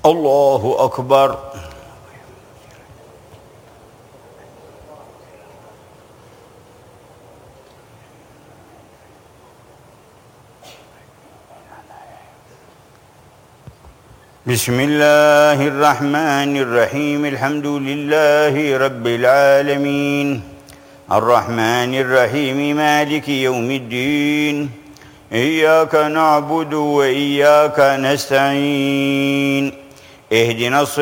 الله أكبر. بسم الله الرحمن الرحيم. الحمد لله رب العالمين الرحمن الرحيم مالك يوم الدين إياك نعبد وإياك نستعين اهدنا الصراط